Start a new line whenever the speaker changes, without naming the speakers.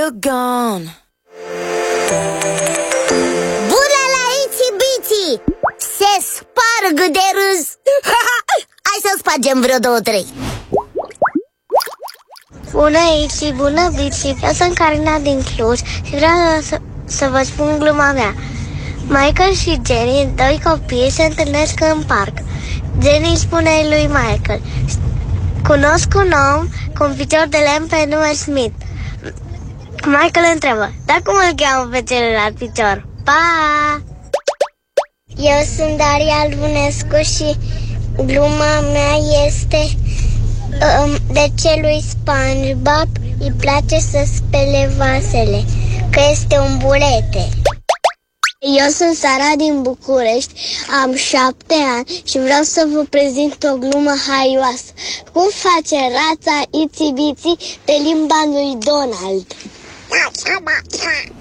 you're gone.
Bună la Itsy Bitsy! Se sparg de râs. Hai să spargem vreo 2-3.
Bună Itsy, bună Bitsy. Eu sunt Carina din Cluj și vreau să vă spun gluma mea. Michael și Jenny, doi copii, se întâlnesc în parc. Jenny spune lui Michael: cunosc un om cu un picior de lemn pe nume Smith. Michael întreabă: dar cum îl cheamă pe celălalt picior? Pa! Eu sunt Daria Lunescu și gluma mea este de ce lui SpongeBob îi place să spele vasele, că este un burete. Eu sunt Sara din București, am 7 ani și vreau să vă prezint o glumă haioasă. Cum face rața Itsy Bitsy pe limba lui Donald?